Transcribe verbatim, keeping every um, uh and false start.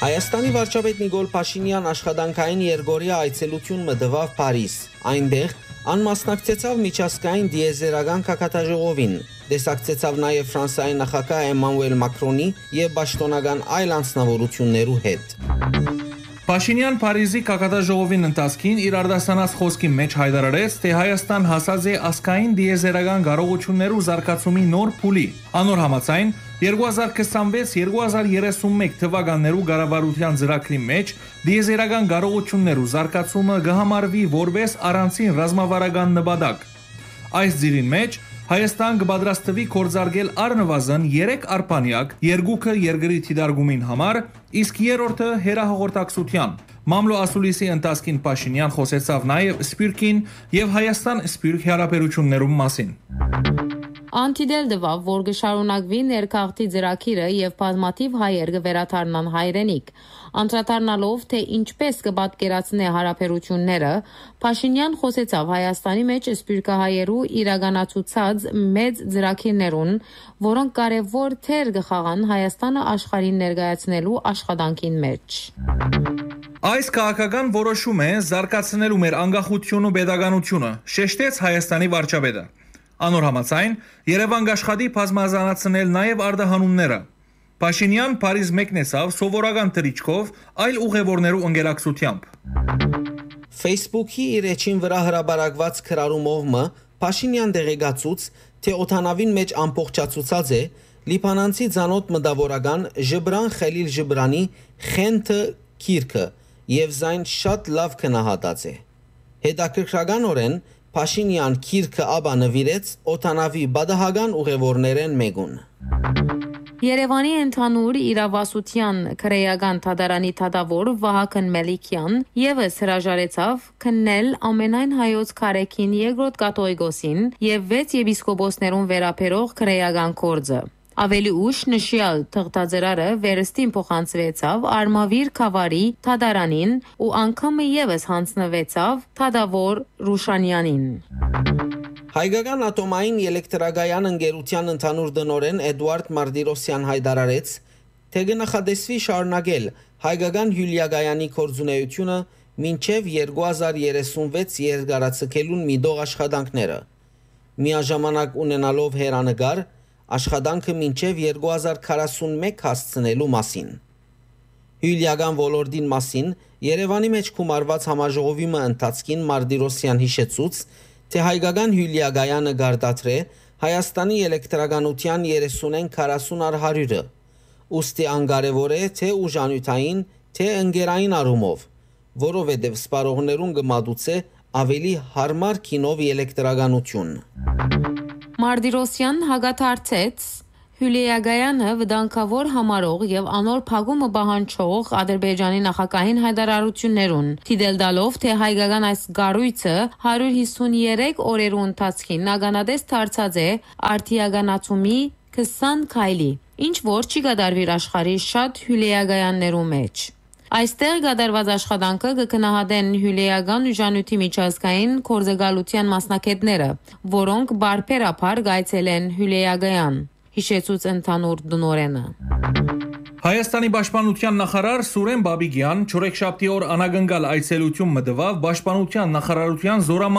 Հայաստանի վարչապետ Նիկոլ Փաշինյան աշխատանքային երկօրյա այցելություն մտավ Փարիզ։ Այնտեղ անմասնակցեցավ միջազգային դիեզերական կակատաժողովին, դեսակցեցավ նաև Ֆրանսիայի նախագահ Էմանուել Մակրոնի եւ պաշտոնական այլ անձնավորություններու հետ։ Փաշինյան Փարիզի կակատաժողովին ընթացքին իր արդասանած խոսքի մեջ հայտարարեց, թե Հայաստան հասած է ազգային դիեզերական կարողություններու զարգացումի նոր փուլի։ Անոր համաձայն երկու հազար քսանվեց երկու հազար երեսունմեկ թվականներու կառավարության ծրագրի մեջ դիեզերական կարողություններու զարգացումը կհամարվի որպես առանցին ռազմավարական նպատակ։ Այս ծիրին մեջ Հայաստան կպատրաստվի կորձարկել առնվազն երեք արբանյակ, երկուքը երկրի թիդարգումին համար, իսկ երրորդը հեռահաղորդակցության։ Մամլո ասուլիսի ընթացքին Փաշինյան խոսեցավ նաև Սփյուռքին եւ Հայաստան-Սփյուռք հարաբերություններու մասին։ Անտիդել դվավ, որ կշարունակվի ներքաղթի ծրագիրը եւ բազմաթիվ հայեր կվերաթարնան հայրենիք։ Անդրադառնալով, թե ինչպես կպատկերացնե հարաբերությունները, Փաշինյան խոսեցավ Հայաստանի մեջ սփյուռքահայերու իրականացուցած մեծ ծրագիրներուն, որոնք կարևոր թեր կխաղան Հայաստանը աշխարհին ներկայացնելու աշխատանքին մեջ։ Այս քաղաքական որոշումը զարգացնելու մեր անկախությունն ու pedagoganությունը, շեշտեց Հայաստանի վարչապետը։ Անոր համաձայն Երևան կաշխատի բազմազանացնել նաև արտահանումները։ Փաշինյան Փարիզ մեկնեցավ սովորական թռիչքով այլ ուղևորներու ընկերակցությամբ։ Facebook-ի իր էջին վրա հրաբարակված քրարումով մը Փաշինյան դեղեկացուց, թե օթանավին մեջ ամբողջացուցած է լիբանանցի ցանոթ մտավորական Ժբրան Խելիլ Ժբրանի Խենթը քիրքը եւ զայն շատ լավ կնահատած է։ Հետաքրքրականորեն Փաշինյան քիրքը աբա նվիրեց օթանավի բադահական ուղևորներեն մեկուն։ Երևանի ընդհանուր իրավասության քրեական թադարանի թադավոր Վահագն Մելիքյան եւս հրաժարեցավ քննել ամենայն հայոց քարեքին երկրորդ կաթողիկոսին եւ վեց եպիսկոպոսներուն վերապերող քրեական կորձը։ Ավելի ուշ նշյալ թղթաձրարը վերստին փոխանցվեցավ Արմավիր Խավարի թադարանին ու անգամը եւս հանձնվեցավ թադավոր Ռուշանյանին։ Հայկական ատոմային էլեկտրագայան ընկերության ընդհանուր տնօրեն Էդուարդ Մարտիրոսյան հայտարարեց, թե կնախադեсվի շարունակել հայկական հյուլիագայանի գործունեությունը մինչև երկու հազար երեսունվեց երկարացկելուն միտող աշխատանքները։ Միաժամանակ ունենալով հերանեկար աշխատանքը մինչև երկու հազար քառասունմեկ հասցնելու մասին։ Հյուլիագան ոլորտին մասին Երևանի մեջ կումարված համաժողովի ընթացքին Մարտիրոսյան հիշեցուց, թե հայկական հյուլիագայանը գարտադրե Հայաստանի էլեկտրականության երեսունեն քառասուն առ հարյուրը, ուստի անկարևոր է թե ուժանյութային, թե ընկերային առումով, որովհետև սպառողներուն կմատուցե ավելի հարմար քինով էլեկտրականություն։ Մարտիրոսյան հագաթարցեց Հյուլիագայանը վտանգավոր համարող եւ անոր փակումը պահանջող Ադրբեջանի նախագահին հայտարարություններուն, թիդել տալով, թե հայկական այս գառույցը հարյուր հիսունյերեք օրերու ընթացքին ականատես դարձած է արդիականացումի քսան քայլի, ինչ որ չի կատարվիր աշխարհի շատ հյուլիագայաններու մեջ։ Այստեղ կատարված աշխատանքը կգնահատեն հյուլիական ուժանյութի միջազգային գործակալության մասնակիցները, որոնք բարբերաբար գայցել են հյուլիագայան, հիշեցուց ընդհանուր տնօրենը։ Հայաստանի պաշտպանության նախարար Սուրեն Բաբիկյան չորեքշաբթի օր անագնկալ այցելություն մտավ պաշտպանության նախարարության զորամասի